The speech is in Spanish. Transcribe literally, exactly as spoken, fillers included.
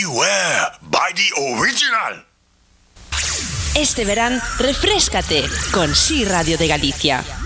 Beware by the original. Este verán, refréscate con Sí Radio de Galicia.